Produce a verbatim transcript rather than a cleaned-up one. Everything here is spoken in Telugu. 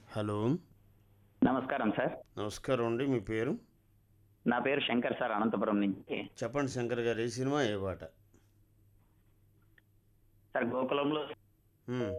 హలో. నమస్కారం సార్. నమస్కారం అండి. మీ పేరు? నా పేరు శంకర్ సార్, అనంతపురం నుంచి. చెప్పండి శంకర్ గారు, ఏ సినిమా, ఏ పాట? సార్ 'గోకులంలో' హ్మ్.